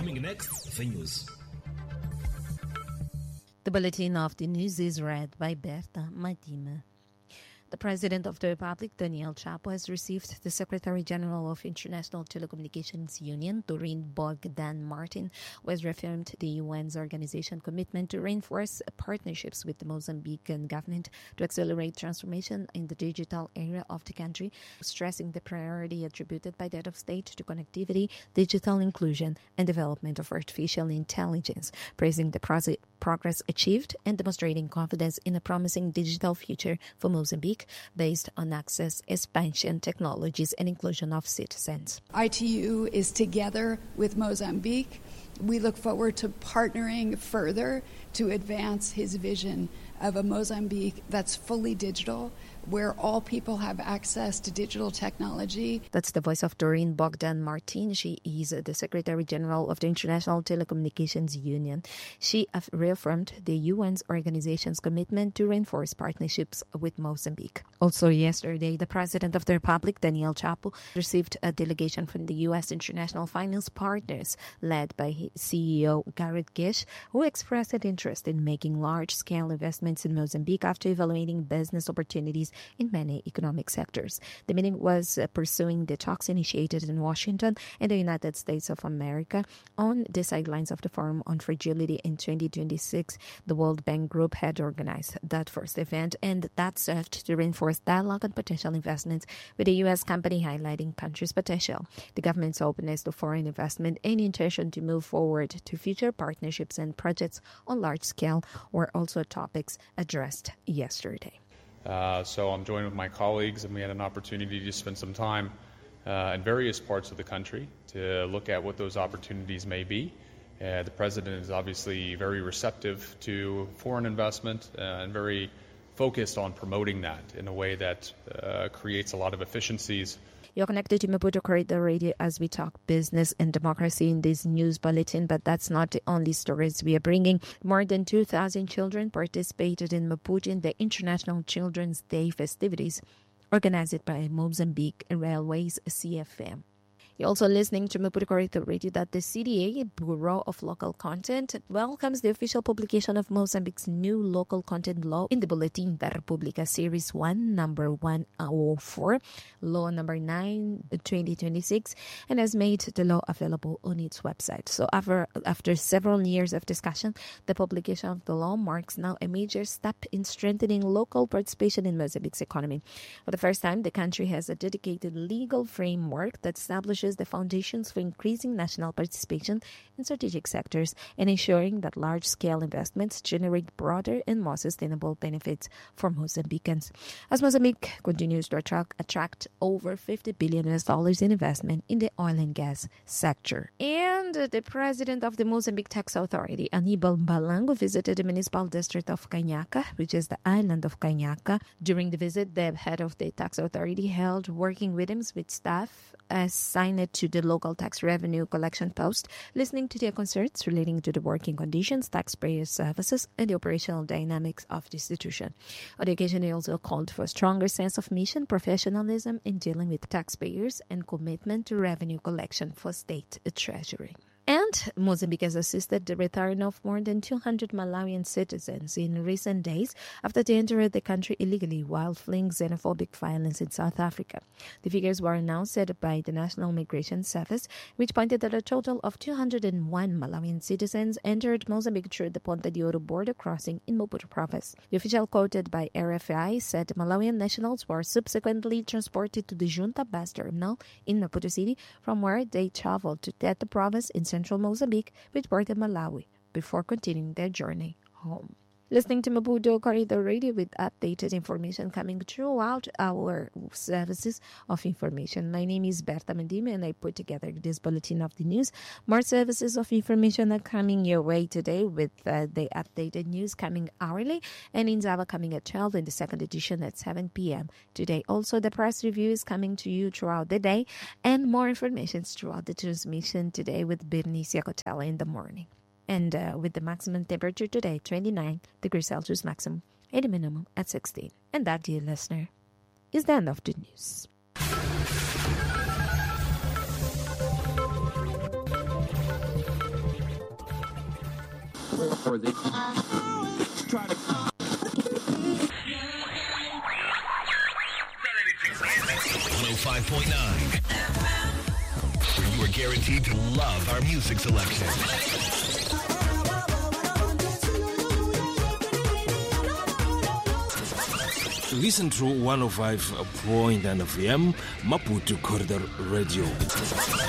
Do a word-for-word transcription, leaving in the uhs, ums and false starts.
Coming next, the news. The bulletin of the news is read by Berta Madima. The President of the Republic, Daniel Chapo, has received the Secretary General of International Telecommunications Union, Doreen Bogdan Martin, who has reaffirmed the U N's organization commitment to reinforce partnerships with the Mozambican government to accelerate transformation in the digital area of the country, stressing the priority attributed by the head of state to connectivity, digital inclusion, and development of artificial intelligence, praising the pro- progress achieved and demonstrating confidence in a promising digital future for Mozambique, based on access, expansion, technologies, and inclusion of citizens. I T U is together with Mozambique. We look forward to partnering further to advance his vision of a Mozambique that's fully digital, where all people have access to digital technology. That's the voice of Doreen Bogdan Martin. She is the Secretary General of the International Telecommunications Union. She reaffirmed the U N's organization's commitment to reinforce partnerships with Mozambique. Also yesterday, the President of the Republic, Daniel Chapo, received a delegation from the U S International Finance Partners, led by C E O Garrett Gish, who expressed an interest in making large-scale investments in Mozambique after evaluating business opportunities in many economic sectors. The meeting was uh, pursuing the talks initiated in Washington and the United States of America on the sidelines of the Forum on Fragility in twenty twenty-six. The World Bank Group had organized that first event, and that served to reinforce dialogue on potential investments with a U S company, highlighting country's potential, the government's openness to foreign investment, and intention to move forward to future partnerships and projects on large scale were also topics addressed yesterday. Uh, so I'm joined with my colleagues, and we had an opportunity to spend some time uh, in various parts of the country to look at what those opportunities may be. Uh, the President is obviously very receptive to foreign investment uh, and very focused on promoting that in a way that uh, creates a lot of efficiencies. You're connected to Maputo Corridor Radio as we talk business and democracy in this news bulletin, but that's not the only stories we are bringing. More than two thousand children participated in Maputo in the International Children's Day festivities organized by Mozambique Railways C F M. You're also listening to Maputo Corridor Radio that the C D A, Bureau of Local Content, welcomes the official publication of Mozambique's new local content law in the Bulletin da República Series one, number one oh four, law number nine, twenty twenty-six, and has made the law available on its website. So after, after several years of discussion, the publication of the law marks now a major step in strengthening local participation in Mozambique's economy. For the first time, the country has a dedicated legal framework that establishes the foundations for increasing national participation in strategic sectors and ensuring that large-scale investments generate broader and more sustainable benefits for Mozambicans. As Mozambique continues to attract, attract over fifty billion U S dollars in investment in the oil and gas sector. And the President of the Mozambique Tax Authority, Aníbal Balango, visited the municipal district of Cañaca, which is the island of Cañaca. During the visit, the head of the tax authority held working meetings with staff assigned to the local tax revenue collection post, listening to their concerns relating to the working conditions, taxpayer services, and the operational dynamics of the institution. On the occasion, they also called for a stronger sense of mission, professionalism in dealing with taxpayers, and commitment to revenue collection for state treasury. And Mozambique has assisted the return of more than two hundred Malawian citizens in recent days after they entered the country illegally while fleeing xenophobic violence in South Africa. The figures were announced by the National Migration Service, which pointed that a total of two hundred one Malawian citizens entered Mozambique through the Ponta de Ouro border crossing in Maputo province. The official quoted by R F I said Malawian nationals were subsequently transported to the Junta bus terminal in Maputo City, from where they traveled to Teta province in central Mozambique with port in Malawi before continuing their journey home. Listening to Maputo Corridor Radio with updated information coming throughout our services of information. My name is Berta Mendime, and I put together this bulletin of the news. More services of information are coming your way today, with uh, the updated news coming hourly, and in Zava coming at twelve, in the second edition at seven p.m. today. Also, the press review is coming to you throughout the day, and more information throughout the transmission today with Bernicia Cotella in the morning. And uh, with the maximum temperature today, twenty-nine degrees Celsius maximum, and the minimum at sixteen. And that, dear listener, is the end of the news. one oh five point nine, where you are guaranteed to love our music selection. Listen to one oh five point nine F M, Maputo Corridor Radio.